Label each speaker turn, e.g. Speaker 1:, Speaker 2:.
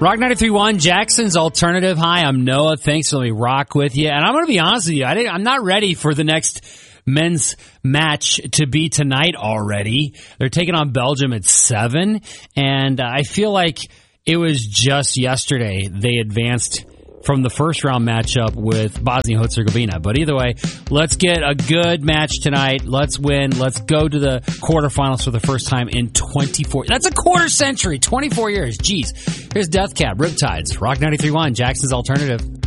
Speaker 1: Rock 93.1, Jackson's Alternative. Hi, I'm Noah. Thanks for letting me rock with you. And I'm going to be honest with you, I'm not ready for the next men's match to be tonight already. They're taking on Belgium at 7, and I feel like it was just yesterday they advanced from the first round matchup with Bosnia-Herzegovina. But either way, let's get a good match tonight. Let's win. Let's go to the quarterfinals for the first time in 24. That's a quarter century, 24 years. Jeez. Here's Death Cab, Riptides, Rock 93.1, Jackson's Alternative.